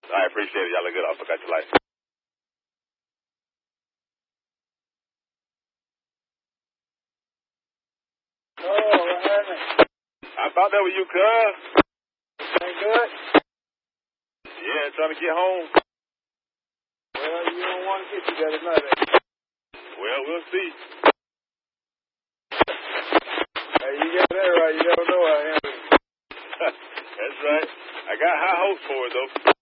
I appreciate it. Y'all look good. I forgot your life. Oh, what happened? I thought that was you, cuz. Ain't good? Yeah, trying to get home. Well, you don't want to get together, nothing. Well, we'll see. Hey, you got that right. You never know I am. That's right. I got high hopes for it, though.